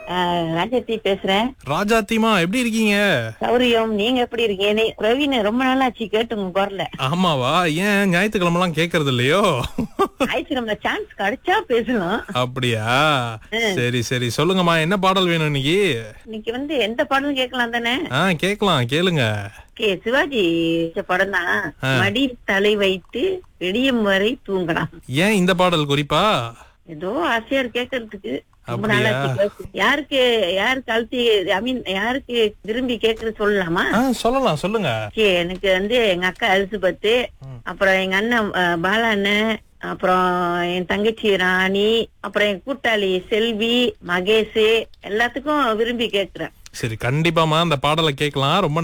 ராஜாத்தி பேசுறேன். ராஜாத்திமா எப்படி இருக்கீங்க? சௌரியம், நீங்க எப்படி இருக்கீங்க? பிரவீன், ரொம்ப நாளாச்சு கேட்டு உங்க குரல. ஆமாவா? ஏன் ஞாயிற்றுக்கிழமெல்லாம் கேக்குறது இல்லையோ? ஆயிடுச்சு, நம்ம சான்ஸ் கிடைச்சா பேசலாம். அப்படியா? சரி சரி, சொல்லுங்கம்மா, என்ன பாடல் வேணும் இன்னைக்கு? இன்னைக்கு எந்த பாடலும் கேட்கலாம் தானே? கேக்கலாம், கேளுங்க. சிவாஜி படம் தான். மடி தலை வைத்து விடியும் வரை தூங்கலாம். ஏன் இந்த பாடல் குறிப்பா? ஏதோ ஆசையா கேட்கறதுக்கு. ரொம்ப அப்படியா? நாளாச்சு. யாருக்கு யாருக்கு அழுத்தி யாருக்கு விரும்பி கேக்குறது சொல்லலாமா? சொல்லலாம், சொல்லுங்க. எனக்கு எங்க அக்கா அலிசபத்து, அப்புறம் எங்க அண்ணன் பாலா அண்ணன், அப்புறம் என் தங்கச்சி ராணி, அப்புறம் என் கூட்டாளி செல்வி, மகேஷ், எல்லாத்துக்கும் விரும்பி கேக்குறேன். சரி, கண்டிப்பாமா அந்த பாடலை கேட்கலாம். ரொம்ப